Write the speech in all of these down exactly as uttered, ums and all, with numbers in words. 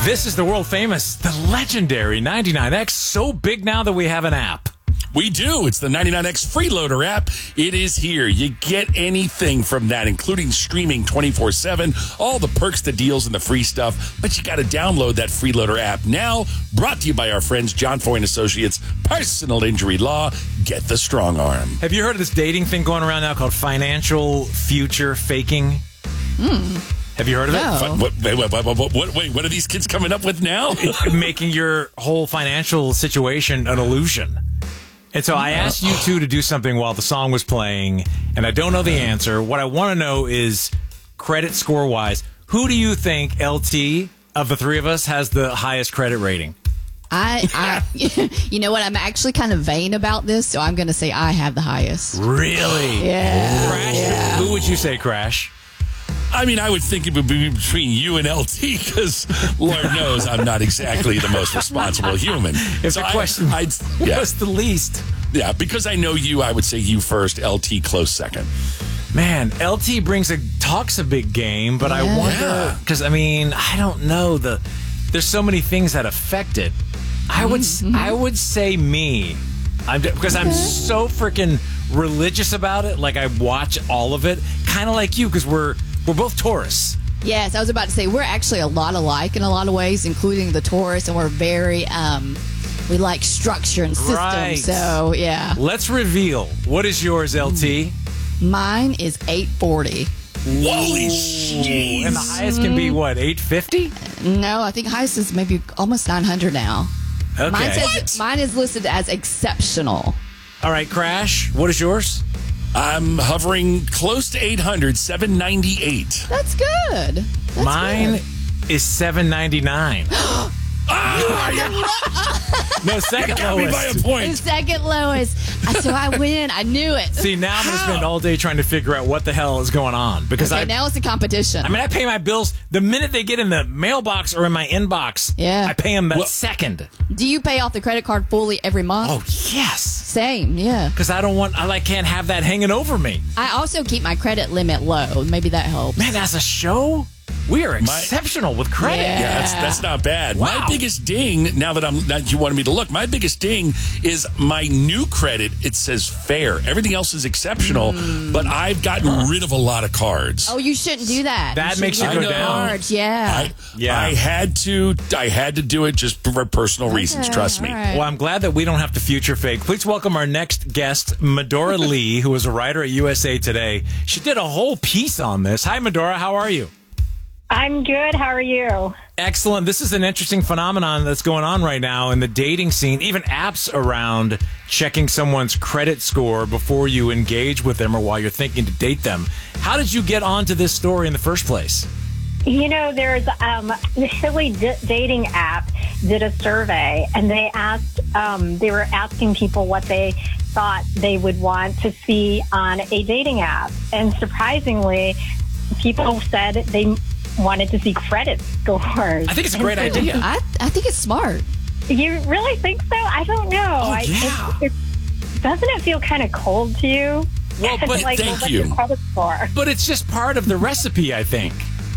This is the world famous, the legendary ninety-nine X, so big now that we have an app. We do. It's the ninety-nine X Freeloader app. It is here. You get anything from that, including streaming twenty-four seven, all the perks, the deals, and the free stuff. But you got to download that Freeloader app now. Brought to you by our friends John Foy and Associates, Personal Injury Law. Get the strong arm. Have you heard of this dating thing going around now called financial future faking? Hmm. Have you heard of No. it? What, what, wait, what, what, what, what, wait, what are these kids coming up with now? Making your whole financial situation an illusion. And so I asked you two to do something while the song was playing, and I don't know the answer. What I want to know is, credit score-wise, who do you think, L T, of the three of us, has the highest credit rating? I, I, you know what? I'm actually kind of vain about this, so I'm going to say I have the highest. Really? Yeah. Crash? Yeah. Who would you say, Crash? I mean, I would think it would be between you and L T because Lord knows I'm not exactly the most responsible human. If So the I- question I'd, yeah, was the least. yeah, because I know you, I would say you first, L T close second. Man, L T brings a talks a big game, but I Yeah. wonder because I mean I don't know the. There's so many things that affect it. I would s I would say me, I'm because I'm so freaking religious about it. Like I watch all of it, kind of like you, because we're we're both Taurus. Yes, I was about to say we're actually a lot alike in a lot of ways, including the Taurus, and we're very um, we like structure and system. Right. So yeah, Let's reveal what is yours, L T. mine is eight forty. Holy shit! And the highest can be what, eight fifty? No, I think highest is maybe almost nine hundred now. Okay. Mine says mine is listed as exceptional. All right, Crash. What is yours? I'm hovering close to eight hundred, seven ninety-eight. That's good. That's Mine good. is seven ninety-nine. No, second Got me by a lowest. The point. second lowest. I- So I win. I knew it. See, now I'm going to spend all day trying to figure out what the hell is going on because Okay, I. now it's a competition. I mean, I pay my bills the minute they get in the mailbox or in my inbox. Yeah. I pay them that Well- second. Do you pay off the credit card fully every month? Oh yes, Same, yeah. because I don't want. I like can't have that hanging over me. I also keep my credit limit low. Maybe that helps. Man, as a show, we are exceptional with credit. Yeah. Yeah, that's, that's not bad. Wow. My biggest ding, now that I'm that you wanted me to look, my biggest ding is my new credit. It says fair. Everything else is exceptional, but I've gotten rid of a lot of cards. Oh, you shouldn't do that. That you makes shouldn't you do go down. cards, Yeah. I, Yeah. I had to. I had to do it just for personal reasons. Okay, Trust me. all right. Well, I'm glad that we don't have to future fake. Please welcome our next guest, Medora Lee, who is a writer at U S A Today. She did a whole piece on this. Hi, Medora. How are you? I'm good. How are you? Excellent. This is an interesting phenomenon that's going on right now in the dating scene, even apps around checking someone's credit score before you engage with them or while you're thinking to date them. How did you get onto this story in the first place? You know, there's um, the Hilly D- dating app did a survey, and they asked, um, they were asking people what they thought they would want to see on a dating app, and surprisingly, people said they wanted to see credit scores. I think it's a great And so- idea. I, I think it's smart. You really think so? I don't know. I, yeah. it, it, doesn't it feel kind of cold to you? Well, but like, thank well, what's you. your credit score? But it's just part of the recipe, I think.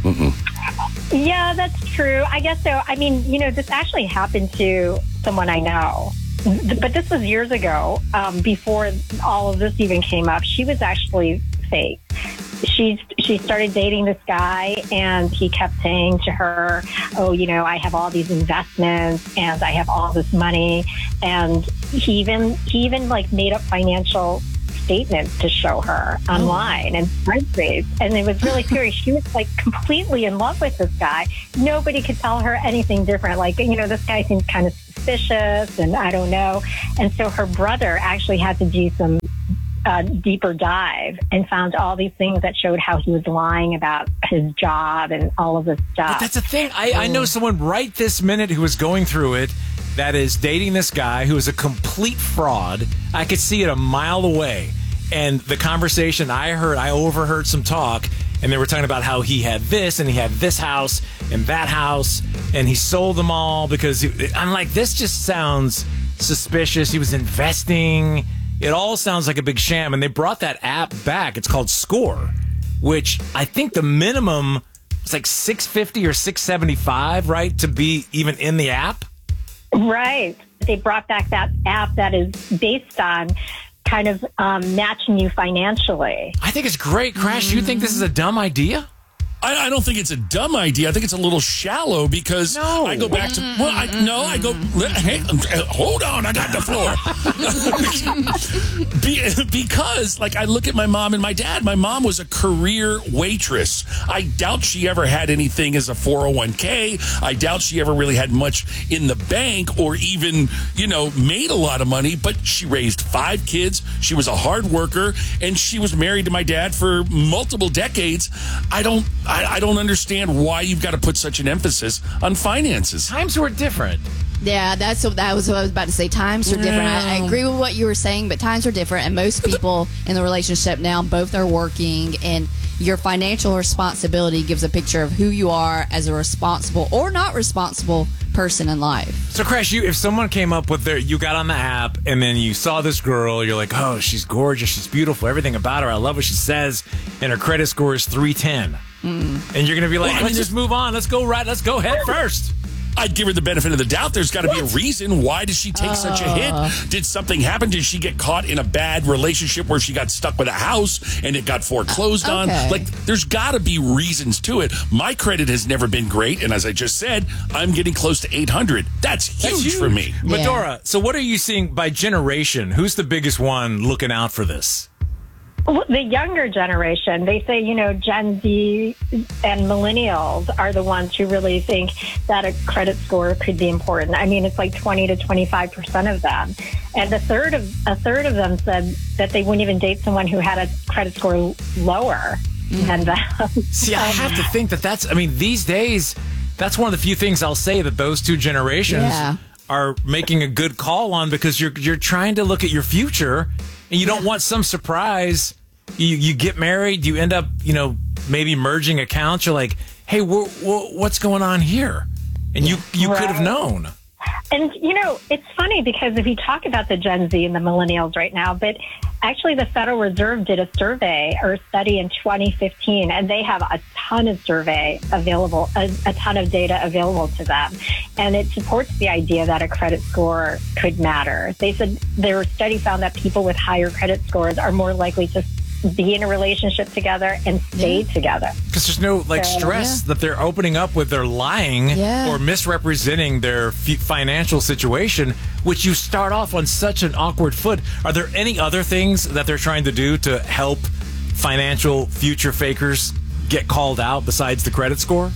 Yeah, that's true. I guess so. I mean, you know, this actually happened to someone I know. But this was years ago, um, before all of this even came up. She was actually fake. She, she started dating this guy, and he kept saying to her, oh, you know, I have all these investments and I have all this money. And he even, he even like made up financial statements to show her online and spreadsheets. And it was really serious. She was like completely in love with this guy. Nobody could tell her anything different. Like, you know, this guy seemed kind of suspicious and I don't know. And so her brother actually had to do some uh, deeper dive and found all these things that showed how he was lying about his job and all of this stuff. But that's the thing. I, I know someone right this minute who is going through it that is dating this guy who is a complete fraud. I could see it a mile away. And the conversation I heard, I overheard some talk, and they were talking about how he had this, and he had this house, and that house, and he sold them all because he, I'm like, this just sounds suspicious. He was investing. It all sounds like a big sham. And they brought that app back. It's called Score, which I think the minimum it's like six fifty or six seventy-five, right, to be even in the app? Right. They brought back that app that is based on kind of um, matching you financially. I think it's great. Crash, you think this is a dumb idea? I, I don't think it's a dumb idea. I think it's a little shallow because No. I go back to, well, I, no, I go, hey, hold on, I got the floor. Be, because, like, I look at my mom and my dad. My mom was a career waitress. I doubt she ever had anything as a four oh one k. I doubt she ever really had much in the bank or even, you know, made a lot of money, but she raised five kids. She was a hard worker, and she was married to my dad for multiple decades. I don't, I, I don't understand why you've got to put such an emphasis on finances. Times were different. Yeah, that's what, that was what I was about to say. Times are different. I, I agree with what you were saying, but times are different, and most people in the relationship now both are working, and your financial responsibility gives a picture of who you are as a responsible or not responsible person in life. So, Crash, you if someone came up with their, you got on the app and then you saw this girl, you're like, oh, she's gorgeous, she's beautiful, everything about her, I love what she says, and her credit score is three ten. Mm. And you're going to be like, Well, I let's mean, just move on, let's go right, let's go head first. I'd give her the benefit of the doubt. There's got to be a reason. Why did she take uh. such a hit? Did something happen? Did she get caught in a bad relationship where she got stuck with a house and it got foreclosed uh, okay. on? Like, there's got to be reasons to it. My credit has never been great, and as I just said, I'm getting close to eight hundred. That's huge, That's huge. for me. Yeah. Medora, so what are you seeing by generation? Who's the biggest one looking out for this? Well, the younger generation, they say, you know, Gen Z and millennials are the ones who really think that a credit score could be important. I mean, it's like twenty to twenty-five percent of them. And a third of a third of them said that they wouldn't even date someone who had a credit score lower mm. than them. See, I have to think that that's, I mean, these days, that's one of the few things I'll say that those two generations yeah. are making a good call on, because you're you're trying to look at your future and you don't want some surprise. You you get married, you end up, you know, maybe merging accounts. You're like, hey, wh- wh- what's going on here? And you, you right. could have known. And, you know, it's funny because if you talk about the Gen Z and the millennials right now, but actually the Federal Reserve did a survey or a study in twenty fifteen, and they have a ton of survey available, a, a ton of data available to them. And it supports the idea that a credit score could matter. They said their study found that people with higher credit scores are more likely to be in a relationship together and stay yeah. together. Because there's no like so, stress yeah. that they're opening up with their lying yeah. or misrepresenting their f- financial situation, which you start off on such an awkward foot. Are there any other things that they're trying to do to help financial future fakers get called out besides the credit score?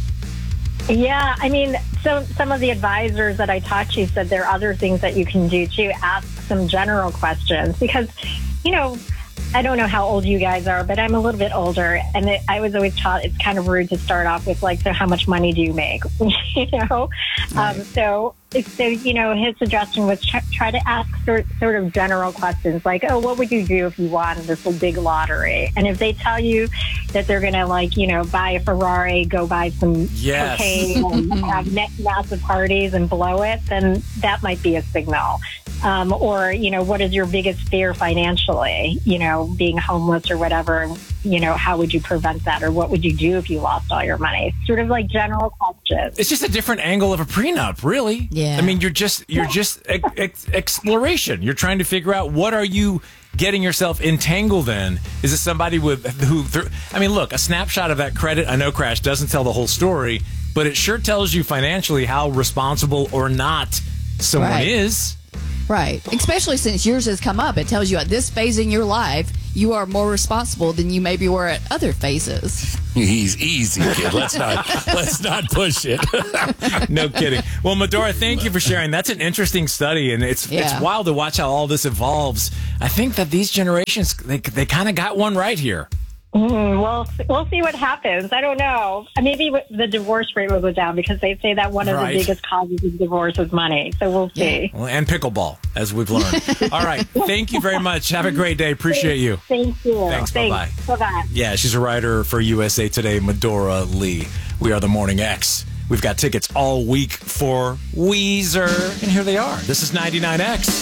Yeah, I mean, so some of the advisors that I talked to said there are other things that you can do too. Ask some general questions because, you know, I don't know how old you guys are, but I'm a little bit older, and it, I was always taught it's kind of rude to start off with like, so how much money do you make? you know, right. um, so so you know, his suggestion was try, try to ask sort sort of general questions like, oh, what would you do if you won this big lottery? And if they tell you that they're gonna like, you know, buy a Ferrari, go buy some yes. cocaine, and have massive parties and blow it, then that might be a signal. Um, or, you know, what is your biggest fear financially? You know, being homeless or whatever, you know, how would you prevent that? Or what would you do if you lost all your money? Sort of like general questions. It's just a different angle of a prenup, really. Yeah. I mean, you're just, you're just ex- ex- exploration. You're trying to figure out what are you getting yourself entangled in. Is it somebody with who, th- I mean, look, a snapshot of that credit, I know Crash doesn't tell the whole story, but it sure tells you financially how responsible or not someone right. is. Right. Especially since yours has come up. It tells you at this phase in your life, you are more responsible than you maybe were at other phases. He's easy, kid. Let's not let's not push it. No kidding. Well, Medora, thank you for sharing. That's an interesting study, and it's yeah. it's wild to watch how all this evolves. I think that these generations, they they kind of got one right here. Mm, well, we'll see what happens. I don't know. Maybe the divorce rate will go down because they say that one of right. the biggest causes of divorce is money. So we'll see. Yeah. Well, and pickleball, as we've learned. All right. Thank you very much. Have a great day. Appreciate you. Thank you. Thanks. Thanks. Bye-bye. Bye-bye. Yeah, she's a writer for U S A Today, Medora Lee. We are the Morning X. We've got tickets all week for Weezer. And here they are. This is ninety-nine X.